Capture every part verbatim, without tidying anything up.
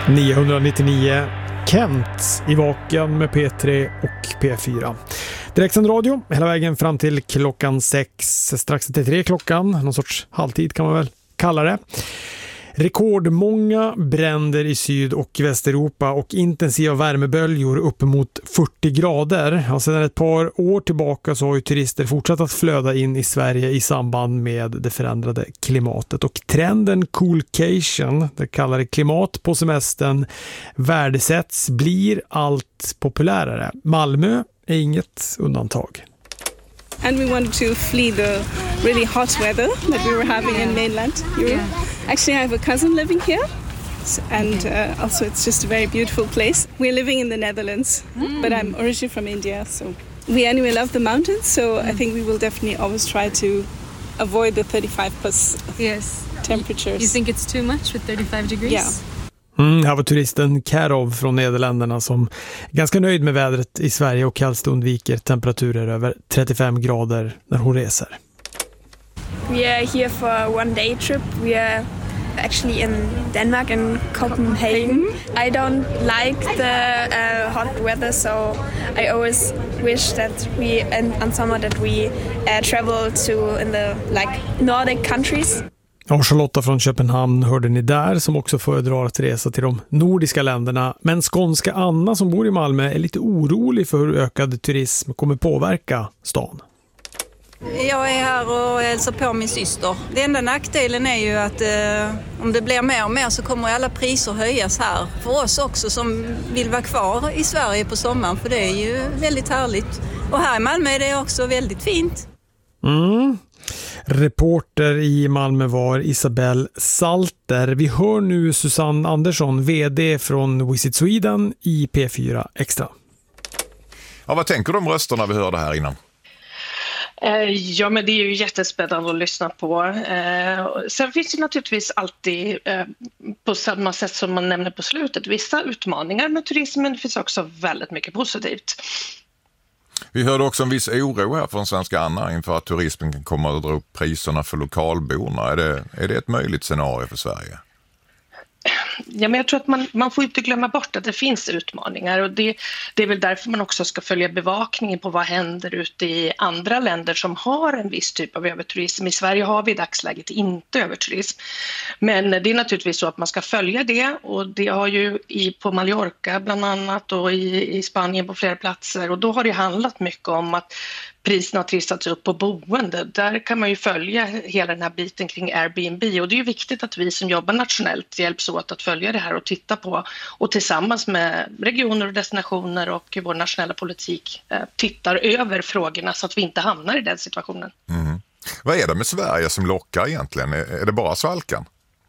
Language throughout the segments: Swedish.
niohundranittionio Kent i vaken med P tre och P fyra. Direktsänd radio hela vägen fram till klockan sex, strax till tre klockan, någon sorts halvtid kan man väl kalla det. Rekordmånga bränder i Syd- och Västeuropa och intensiva värmeböljor uppemot fyrtio grader. Ja, sedan ett par år tillbaka så har ju turister fortsatt att flöda in i Sverige i samband med det förändrade klimatet. Och trenden coolcation, det kallar det klimat på semestern, värdesätts, blir allt populärare. Malmö är inget undantag. And we wanted to flee the really hot weather that we were having in mainland Europe. Yeah. Actually, I have a cousin living here, and uh, also it's just a very beautiful place. We're living in the Netherlands, mm. but I'm originally from India, so we anyway love the mountains, so mm. I think we will definitely always try to avoid the thirty-five plus yes. temperatures. You think it's too much with thirty-five degrees? Yeah. Mm, här var turisten Karov från Nederländerna som är ganska nöjd med vädret i Sverige och helst undviker temperaturer över trettiofem grader när hon reser. We are here for a one day trip. We are actually in Denmark and Copenhagen. I don't like the uh, hot weather, so I always wish that we in, on summer that we uh, travel to in the like Nordic countries. Och Charlotta från Köpenhamn hörde ni där, som också föredrar att resa till de nordiska länderna. Men skånska Anna som bor i Malmö är lite orolig för hur ökad turism kommer påverka stan. Jag är här och hälsar på min syster. Det enda nackdelen är ju att eh, om det blir mer och mer så kommer alla priser höjas här. För oss också som vill vara kvar i Sverige på sommaren, för det är ju väldigt härligt. Och här i Malmö är det också väldigt fint. Mm. Reporter i Malmö var Isabelle Salter. Vi hör nu Susanne Andersson, vd från Visit Sweden i P fyra Extra. Ja, vad tänker du om rösterna vi hörde här innan? Ja, men det är ju jättespännande att lyssna på. Sen finns det naturligtvis alltid, på samma sätt som man nämner på slutet, vissa utmaningar med turismen. Det finns också väldigt mycket positivt. Vi hörde också en viss oro här från svenska Anna inför att turismen kan komma att dra upp priserna för lokalborna. Är det, är det ett möjligt scenario för Sverige? Ja, men jag tror att man, man får inte glömma bort att det finns utmaningar, och det, det är väl därför man också ska följa bevakningen på vad händer ute i andra länder som har en viss typ av överturism. I Sverige har vi i dagsläget inte överturism, men det är naturligtvis så att man ska följa det, och det har ju i, på Mallorca bland annat och i, i Spanien på flera platser, och då har det handlat mycket om att priserna har trissats upp på boende. Där kan man ju följa hela den här biten kring Airbnb, och det är ju viktigt att vi som jobbar nationellt hjälps åt att följa det här och titta på, och tillsammans med regioner och destinationer och vår nationella politik eh, tittar över frågorna så att vi inte hamnar i den situationen. Mm. Vad är det med Sverige som lockar egentligen? Är det bara svalkan?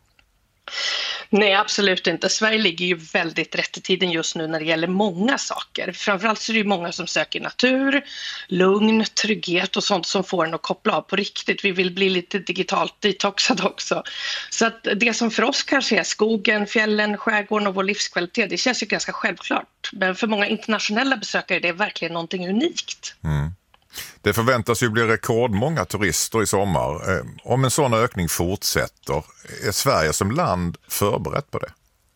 Nej, absolut inte. Sverige ligger ju väldigt rätt i tiden just nu när det gäller många saker. Framförallt så är det ju många som söker natur, lugn, trygghet och sånt som får en att koppla av på riktigt. Vi vill bli lite digitalt detoxade också. Så att det som för oss kanske är skogen, fjällen, skärgården och vår livskvalitet, det känns ju ganska självklart. Men för många internationella besökare är det verkligen någonting unikt. Mm. Det förväntas ju bli rekordmånga turister i sommar. Om en sån ökning fortsätter, är Sverige som land förberett på det?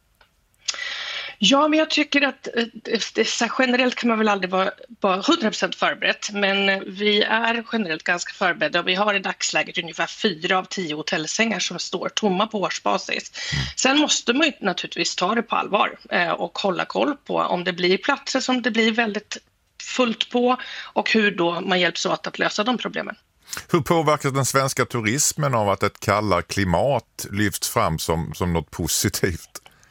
Ja, men jag tycker att det, så generellt kan man väl aldrig vara, vara hundra procent förberett, men vi är generellt ganska förberedda, och vi har i dagsläget ungefär fyra av tio hotellsängar som står tomma på årsbasis. Mm. Sen måste man ju naturligtvis ta det på allvar och hålla koll på om det blir platser som det blir väldigt fullt på, och hur då man hjälps åt att lösa de problemen. Hur påverkas den svenska turismen av att ett kallare klimat lyfts fram som, som något positivt?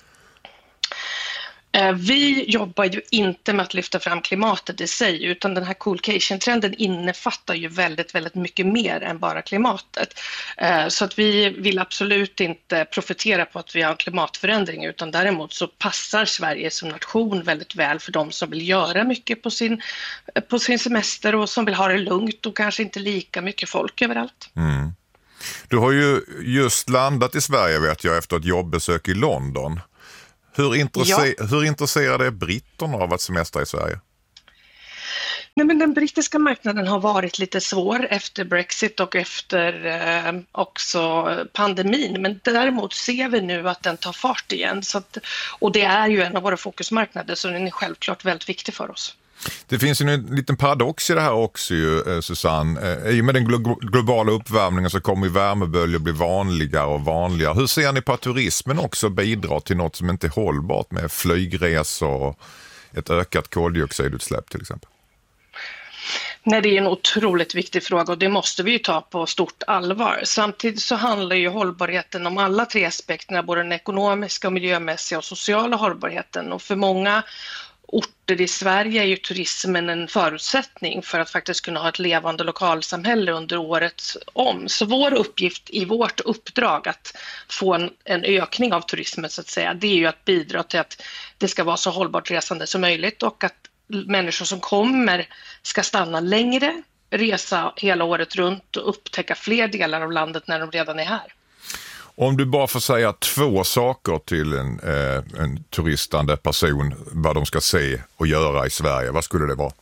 Vi jobbar ju inte med att lyfta fram klimatet i sig, utan den här coolcation-trenden innefattar ju väldigt, väldigt mycket mer än bara klimatet. Så att vi vill absolut inte profitera på att vi har en klimatförändring, utan däremot så passar Sverige som nation väldigt väl för de som vill göra mycket på sin, på sin semester och som vill ha det lugnt och kanske inte lika mycket folk överallt. Mm. Du har ju just landat i Sverige, vet jag, efter ett jobbesök i London. Hur, intresse- ja. hur intresserade är britterna av att semestra i Sverige? Nej, men den brittiska marknaden har varit lite svår efter Brexit och efter eh, också pandemin. Men däremot ser vi nu att den tar fart igen. Så att, och det är ju en av våra fokusmarknader, så den är självklart väldigt viktig för oss. Det finns ju en liten paradox i det här också, ju, Susanne. I och med den globala uppvärmningen så kommer ju värmeböljor bli vanligare och vanligare. Hur ser ni på att turismen också bidrar till något som inte är hållbart med flygresor och ett ökat koldioxidutsläpp till exempel? Nej, det är en otroligt viktig fråga och det måste vi ju ta på stort allvar. Samtidigt så handlar ju hållbarheten om alla tre aspekterna, både den ekonomiska, miljömässiga och sociala hållbarheten. Och för många orter i Sverige är ju turismen en förutsättning för att faktiskt kunna ha ett levande lokalsamhälle under året om. Så vår uppgift i vårt uppdrag att få en, en ökning av turismen så att säga, det är ju att bidra till att det ska vara så hållbart resande som möjligt och att människor som kommer ska stanna längre, resa hela året runt och upptäcka fler delar av landet när de redan är här. Om du bara får säga två saker till en, eh, en turistande person vad de ska se och göra i Sverige, vad skulle det vara?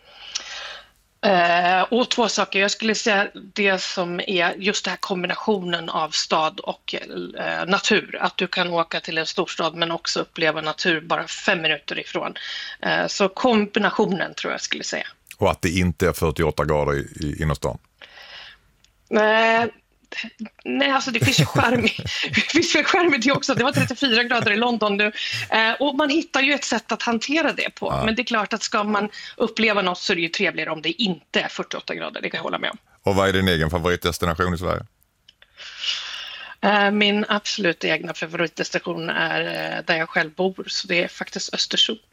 Eh, och två saker, jag skulle säga det som är just den här kombinationen av stad och eh, natur. Att du kan åka till en storstad men också uppleva natur bara fem minuter ifrån. Eh, så kombinationen tror jag skulle säga. Och att det inte är fyrtioåtta grader i, i innerstan? Eh, Nej, alltså det finns ju skärm det finns ju skärm i det också. Det var trettiofyra grader i London nu. Eh, och man hittar ju ett sätt att hantera det på. Ja. Men det är klart att ska man uppleva något så är det ju trevligare om det inte är fyrtioåtta grader. Det kan jag hålla med om. Och vad är din egen favoritdestination i Sverige? Eh, min absolut egna favoritdestination är eh, där jag själv bor. Så det är faktiskt Östersund.